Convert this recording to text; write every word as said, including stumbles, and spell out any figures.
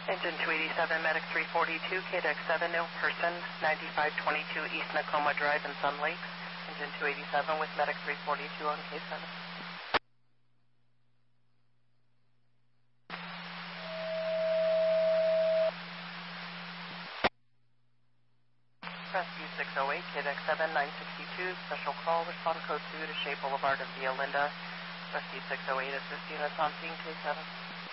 Engine two eighty-seven, Medic three forty-two, K D X seven, no person, ninety-five twenty-two East Nakoma Drive in Sun Lakes. Engine two eighty-seven with Medic three forty-two on K seven. Rescue six oh eight, K D X seven, nine sixty-two, special call, respond code two to Shea Boulevard of Via Linda. Rescue six oh eight, assist units on scene, K seven.